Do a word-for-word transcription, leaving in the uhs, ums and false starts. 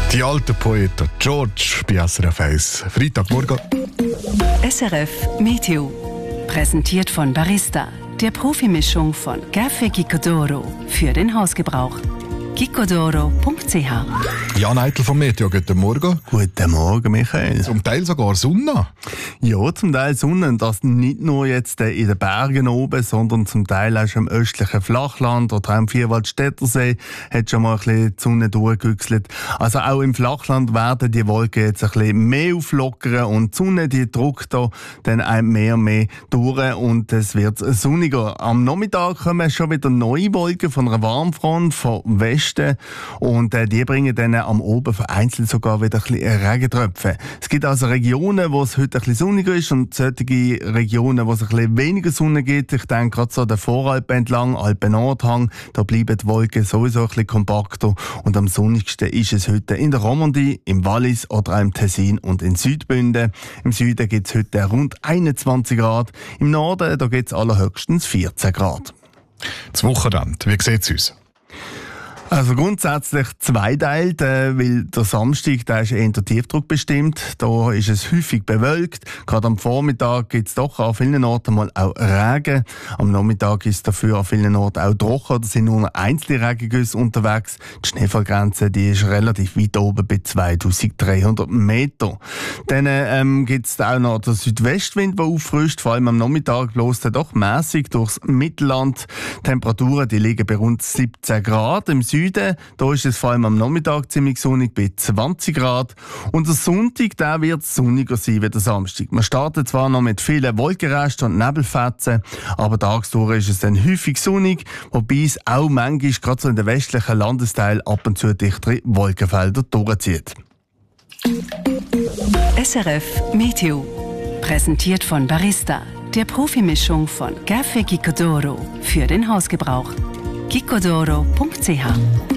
Die alten Poeten, George bei S R F eins. Freitagmorgen. S R F Meteo. Präsentiert von Barista, der Profimischung von Café Gicodoro für den Hausgebrauch. gicodoro punkt c h. Jan Eitel vom Meteo, guten Morgen. Guten Morgen, Michael. Zum Teil sogar Sonne. Ja, zum Teil Sonne. Und das nicht nur jetzt in den Bergen oben, sondern zum Teil auch schon im östlichen Flachland oder auch im Vierwaldstättersee hat schon mal ein bisschen die Sonne durchgewechselt. Also auch im Flachland werden die Wolken jetzt ein bisschen mehr auflockern und die Sonne, die drückt da dann auch mehr und mehr durch und es wird sonniger. Am Nachmittag kommen schon wieder neue Wolken von einer Warmfront von Westen und äh, die bringen dann am Oben vereinzelt sogar wieder ein bisschen Regentröpfe. Es gibt also Regionen, wo es heute ein bisschen sonniger ist und solche Regionen, wo es ein bisschen weniger Sonne gibt. Ich denke gerade so der Voralpen entlang, Alpen-Nordhang, da bleiben die Wolken sowieso ein bisschen kompakter und am sonnigsten ist es heute in der Romandie, im Wallis oder auch im Tessin und in Südbünden. Im Süden gibt es heute rund einundzwanzig Grad, im Norden da gibt es allerhöchstens vierzehn Grad. Das Wochenende, wie sieht es aus? Also grundsätzlich zweiteilt, äh, weil der Samstag, der ist eher Tiefdruck bestimmt. Da ist es häufig bewölkt. Gerade am Vormittag gibt es doch an vielen Orten mal auch Regen. Am Nachmittag ist es dafür an vielen Orten auch trocken. Da sind nur einzelne Regengüsse unterwegs. Die Schneefallgrenze die ist relativ weit oben bei zweitausenddreihundert Meter. Dann ähm, gibt es auch noch den Südwestwind, der auffrischt. Vor allem am Nachmittag bloß er doch mäßig durchs Mittelland. Die Temperaturen die liegen bei rund siebzehn Grad. Im Süden, da ist es vor allem am Nachmittag ziemlich sonnig bei zwanzig Grad. Und der Sonntag, der wird sonniger sein wie der Samstag. Man startet zwar noch mit vielen Wolkenresten und Nebelfetzen, aber tagsüber ist es dann häufig sonnig, wobei es auch manchmal gerade so in den westlichen Landesteilen ab und zu dichtere Wolkenfelder durchzieht. S R F Meteo. Präsentiert von Barista, der Profimischung von Café Gicodoro für den Hausgebrauch. gicodoro punkt c h.